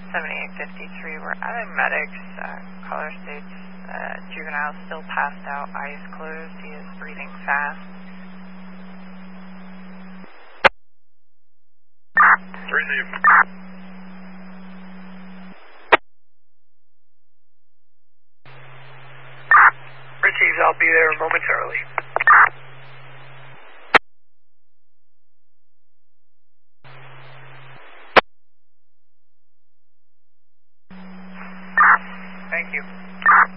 7853, we're out of medics. Caller states juvenile still passed out, eyes closed. He is breathing fast. 30. Receives, I'll be there momentarily. Thank you.